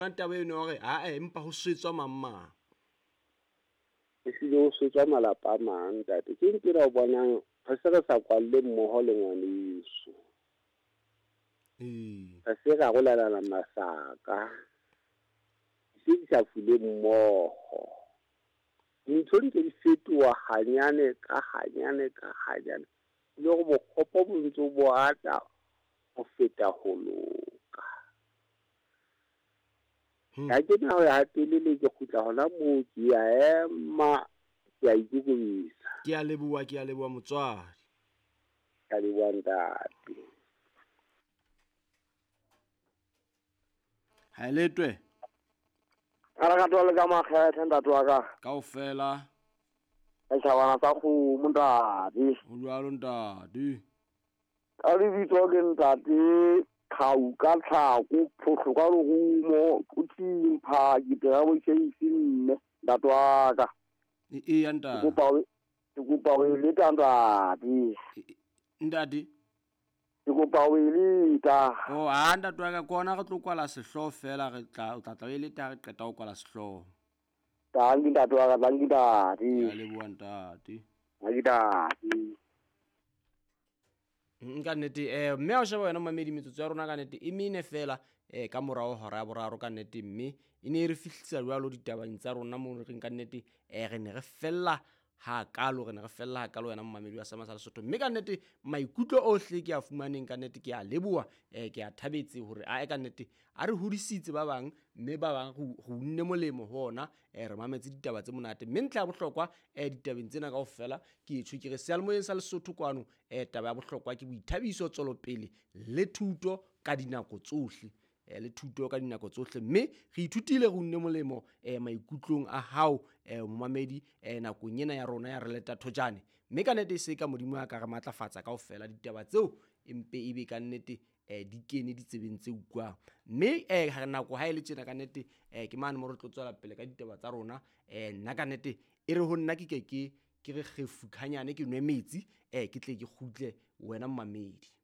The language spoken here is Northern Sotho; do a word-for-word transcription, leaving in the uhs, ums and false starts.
taba eno hore a empa ho swetswa mamma e sile ho swetswa malapa a mang ntate ke ntse ra bonang re se re sa kwalle mmoho le ngwaneso eh re se ra golana masaka se di sa fule mmoho ntho ntse di fetoha hanyane ka hanyane ka hanyane le go bokgopo bo ntse bo ata go feta ho loka ha ke na ho ya telele ke khutla hona mo ke ya ema ke a ikubisa ke a leboa ke a leboa motswadi ka le ntate ha letwe ara ka tole ka makgethe ntate wa ka kaofela e tšhabana tsa kgomo ntate o jwalo ntate ka lebitso ke ntate khau ka tlhako photlo ka legumo o thimpha ke tega bo tšheisi mme ntate wa ka e e ya ntate ke kopa o eleta ntate ntate ke kopa o eleta o a ntate wa ka kona go tlo kwala sehloho fela re tla o tla tla eleta re qeta go kwala sehloho tangi ntate wa ka tangi ntate ya leboa ntate tangi ntate nka nnete eh mme a sheba wena mamedi metsotso ya rona ka nnete e mene fela eh ka morao hora ya boraro ka nnete mme e ne re fihlisa jwalo ditabang tsa rona mo re ka nnete eh re ne re fella ha kalo re ne re fella ha kalo wena mamedi wa sama sa Lesotho mme ka nnete maikutlo ohle ke a fumaneng ka nnete ke a leboa eh ke a thabetse hore a ka nnete a re hodisitse ba bang mme ba bang go nne molemo hona eh re mametse ditaba tse monate mme ntla bohlokwa eh ditabeng tsena kaofela ke etsho ke re sealemoyeng sa Lesotho kwano eh taba ya bohlokwa ke boithabiso tswelopele le thuto ka dinako tsohle le thuto ka dinako tsohle mme re ithutile go nne molemo eh maikutlong a hao eh momamedi eh nakong ena ya rona ya re leta thojane mme ka nnete se ka modimo ya ka re matlafatsa kaofela ditaba tseo empe ebe ka nnete eh di kene di tsebentse utlwang mme eh nako ha ile tsena ka nnete eh ke mane mo re tlotsela pele ka ditaba tsa rona eh nna ka nnete e re ho nna ke ke ke ke re kgefukhanyane ke nwe metsi eh ke tle ke khutle wena mmamedi.